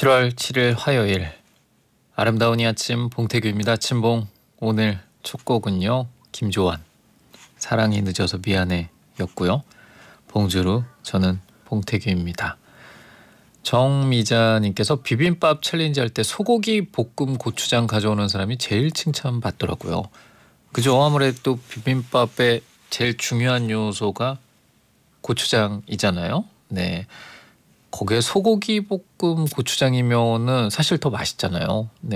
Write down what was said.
7월 7일 화요일 아름다운 이 아침 봉태규입니다. 침봉 오늘 첫 곡은요. 김조한 사랑이 늦어서 미안해 였고요. 봉주루 저는 봉태규입니다. 정미자님께서 비빔밥 챌린지 할 때 소고기 볶음 고추장 가져오는 사람이 제일 칭찬받더라고요. 그죠? 아무래도 비빔밥의 제일 중요한 요소가 고추장이잖아요. 네. 거기에 소고기 볶음 고추장이면은 사실 더 맛있잖아요. 네.